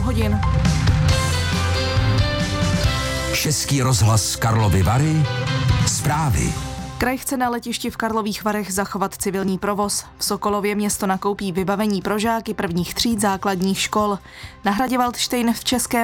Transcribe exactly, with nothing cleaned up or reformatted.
hodin. Český rozhlas Karlovy Vary. Zprávy. Kraj chce na letišti v Karlových Varech zachovat civilní provoz. V Sokolově město nakoupí vybavení pro žáky prvních tříd základních škol. Na hradě Waldštejn v Českém